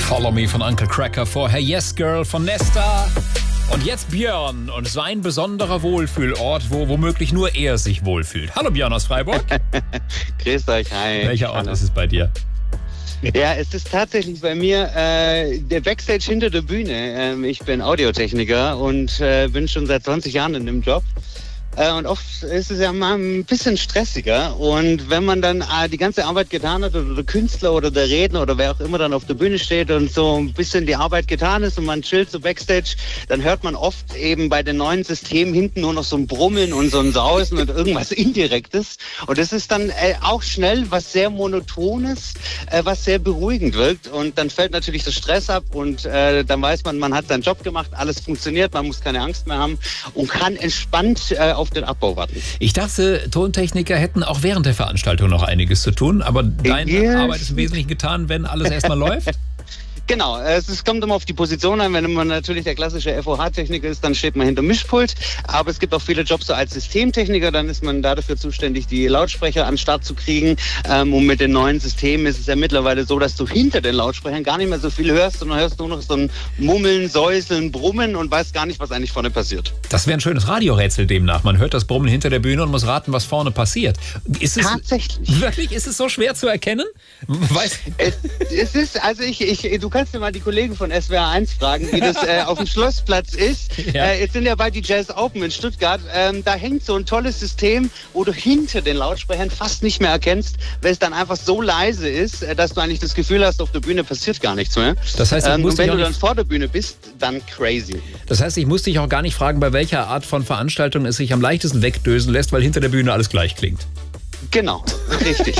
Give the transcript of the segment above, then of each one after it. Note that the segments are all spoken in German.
Follow Me von Uncle Cracker, vorher Yes Girl von Nesta. Und jetzt Björn und sein besonderer Wohlfühlort, wo womöglich nur er sich wohlfühlt. Hallo Björn aus Freiburg. Grüßt euch, hi. Welcher Ort ist es bei dir? Ja, es ist tatsächlich bei mir der Backstage hinter der Bühne. Ich bin Audiotechniker und bin schon seit 20 Jahren in dem Job. Und oft ist es ja mal ein bisschen stressiger. Und wenn man dann die ganze Arbeit getan hat, oder der Künstler oder der Redner oder wer auch immer dann auf der Bühne steht und so ein bisschen die Arbeit getan ist und man chillt so Backstage, dann hört man oft eben bei den neuen Systemen hinten nur noch so ein Brummeln und so ein Sausen und irgendwas Indirektes. Und das ist dann auch schnell was sehr Monotones, was sehr beruhigend wirkt. Und dann fällt natürlich der Stress ab und dann weiß man, man hat seinen Job gemacht, alles funktioniert, man muss keine Angst mehr haben und kann entspannt auf den Abbau warten. Ich dachte, Tontechniker hätten auch während der Veranstaltung noch einiges zu tun, aber deine Arbeit ist im Wesentlichen getan, wenn alles erstmal läuft? Genau, es kommt immer auf die Position an. Wenn man natürlich der klassische FOH-Techniker ist, dann steht man hinter Mischpult. Aber es gibt auch viele Jobs so als Systemtechniker, dann ist man da dafür zuständig, die Lautsprecher an den Start zu kriegen. Und mit den neuen Systemen ist es ja mittlerweile so, dass du hinter den Lautsprechern gar nicht mehr so viel hörst, sondern hörst nur noch so ein Mummeln, Säuseln, Brummen und weißt gar nicht, was eigentlich vorne passiert. Das wäre ein schönes Radiorätsel demnach. Man hört das Brummen hinter der Bühne und muss raten, was vorne passiert. Ist es tatsächlich? Wirklich? Ist es so schwer zu erkennen? Es ist, also du kannst dir mal die Kollegen von SWR 1 fragen, wie das auf dem Schlossplatz ist. Ja. Jetzt sind ja bald die Jazz Open in Stuttgart. Da hängt so ein tolles System, wo du hinter den Lautsprechern fast nicht mehr erkennst, weil es dann einfach so leise ist, dass du eigentlich das Gefühl hast, auf der Bühne passiert gar nichts mehr. Das heißt, und wenn du dann vor der Bühne bist, dann crazy. Das heißt, ich muss dich auch gar nicht fragen, bei welcher Art von Veranstaltung es sich am leichtesten wegdösen lässt, weil hinter der Bühne alles gleich klingt. Genau, richtig.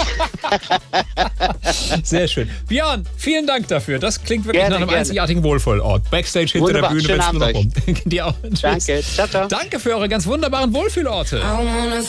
Sehr schön. Björn, vielen Dank dafür. Das klingt wirklich nach einem einzigartigen Wohlfühlort. Backstage hinter der Bühne, wenn es nur noch rum. Dir auch. Tschüss. Danke, ciao, ciao. Danke für eure ganz wunderbaren Wohlfühlorte.